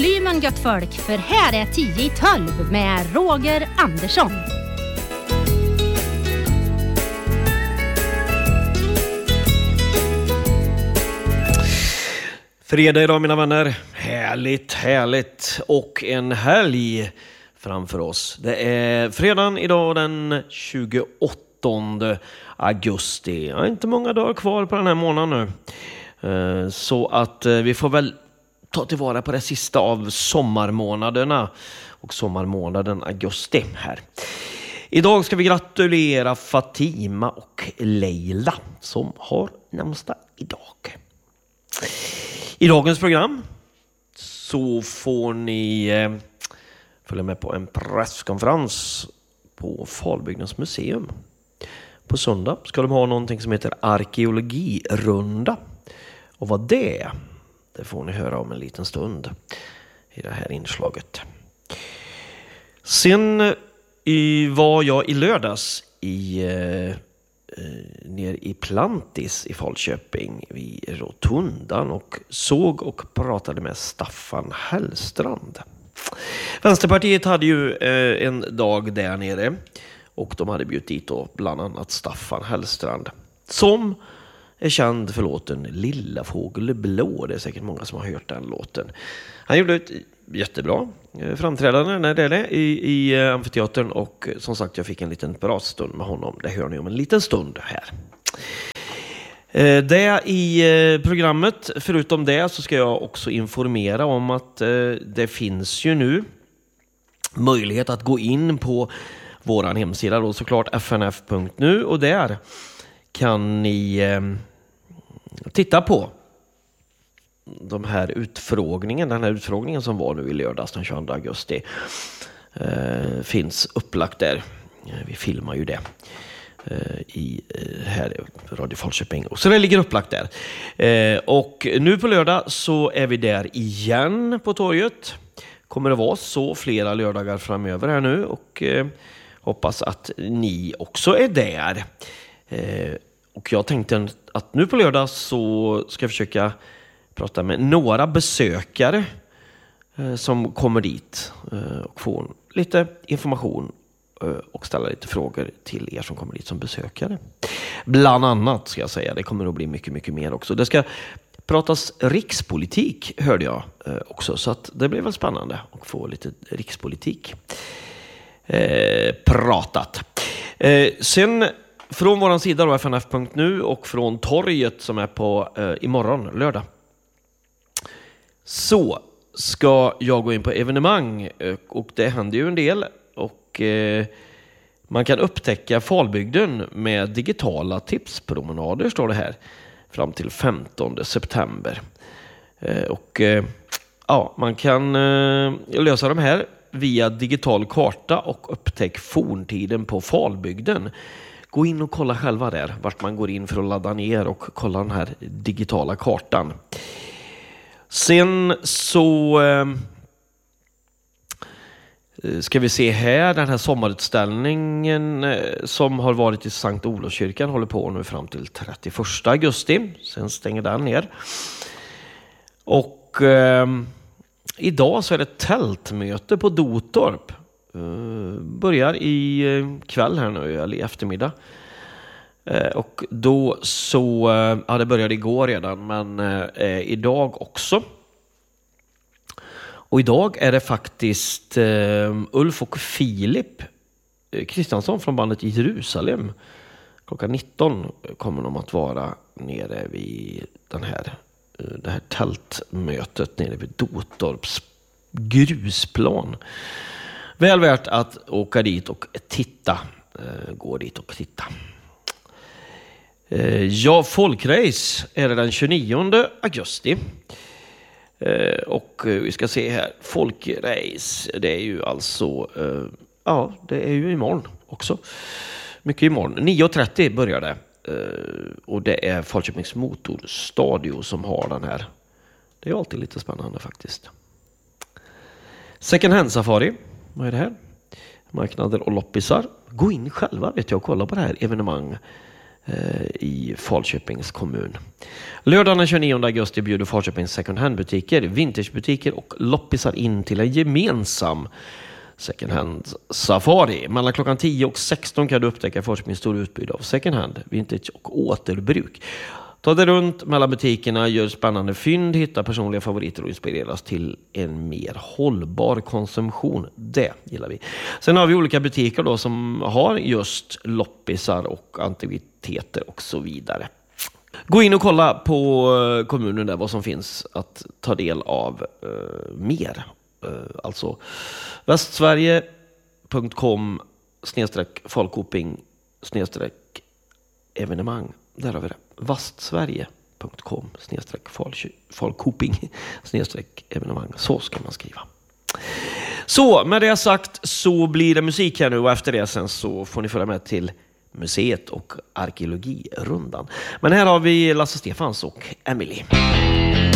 volymen gött folk, för här är 10 i 12 med Roger Andersson. Fredag idag mina vänner, härligt och en helg framför oss. Det är fredagen idag den 28 augusti. Ja, inte många dagar kvar på den här månaden nu. Så att vi får väl ta tillvara på det sista av sommarmånaderna och sommarmånaden augusti här. Idag ska vi gratulera Fatima och Leila som har namnsdag idag. I dagens program så får ni följa med på en presskonferens på Falbygdens museum. På söndag ska de ha någonting som heter arkeologirunda. Och vad det är, det får ni höra om en liten stund i det här inslaget. Sen var jag i lördags ner i Plantis i Falköping vid Rotundan och såg och pratade med Staffan Hellstrand. Vänsterpartiet hade ju en dag där nere och de hade bjudit dit då bland annat Staffan Hellstrand som är känd för låten Lilla fågel blå. Det är säkert många som har hört den låten. Han gjorde ett jättebra framträdande när det är i amfiteatern och som sagt jag fick en liten bra stund med honom. Det hör ni om en liten stund här. Det i programmet, förutom det så ska jag också informera om att det finns ju nu möjlighet att gå in på våran hemsida då såklart fnf.nu och där kan ni titta på den här utfrågningen som var nu i lördags den 22 augusti finns upplagt där. Vi filmar ju det här Radio Falköping. Så det ligger upplagt där. Och nu på lördag så är vi där igen på torget. Kommer det vara så flera lördagar framöver här nu och hoppas att ni också är där. Och jag tänkte att nu på lördag så ska jag försöka prata med några besökare som kommer dit och få lite information och ställa lite frågor till er som kommer dit som besökare. Bland annat ska jag säga, det kommer att bli mycket, mycket mer också. Det ska pratas rikspolitik hörde jag också, så att det blir väl spännande att få lite rikspolitik pratat. Sen från våran sida då, fnf.nu och från torget som är på imorgon, lördag. Så ska jag gå in på evenemang och det händer ju en del och man kan upptäcka Falbygden med digitala tipspromenader står det här fram till 15 september. Och ja, man kan lösa de här via digital karta och upptäck forntiden på Falbygden. Gå in och kolla själva där vart man går in för att ladda ner och kolla den här digitala kartan. Sen så ska vi se här den här sommarutställningen som har varit i Sankt Olofskyrkan håller på nu fram till 31 augusti. Sen stänger den ner. Och idag så är det tältmöte på Dotorp. Börjar i kväll här nu, eller i eftermiddag. Och då så, ja det började igår redan, men idag också. Och idag är det faktiskt Ulf och Filip Kristiansson från bandet i Jerusalem. Klockan 19 kommer de att vara nere vid det här tältmötet nere vid Dotorps grusplan. Väl värt att åka dit och titta. Gå dit och titta. Ja, folkrace är det den 29 augusti. Och vi ska se här. Folkrace, det är ju alltså ja, det är ju imorgon också. Mycket imorgon. 9.30 börjar det. Och det är Falköpings motorstadio som har den här. Det är alltid lite spännande faktiskt. Second hand safari. Vad är det här? Marknader och loppisar. Gå in själva vet jag och kolla på det här evenemang i Falköpings kommun. Lördagen den 29 augusti bjuder Falköpings second hand-butiker, vintagebutiker och loppisar in till en gemensam second hand-safari. Mellan klockan 10 och 16 kan du upptäcka Falköpings stora utbud av second hand, vintage och återbruk. Ta dig runt mellan butikerna, gör spännande fynd, hitta personliga favoriter och inspireras till en mer hållbar konsumtion. Det gillar vi. Sen har vi olika butiker då som har just loppisar och antikviteter och så vidare. Gå in och kolla på kommunen där vad som finns att ta del av mer. Alltså vastsverige.com/falkoping/evenemang. Där har vi det. vastsverige.com/falkoping/evenemang. Så ska man skriva. Så med det sagt så blir det musik här nu och efter det sen så får ni följa med till museet och arkeologirundan. Men här har vi Lasse Stefans och Emily.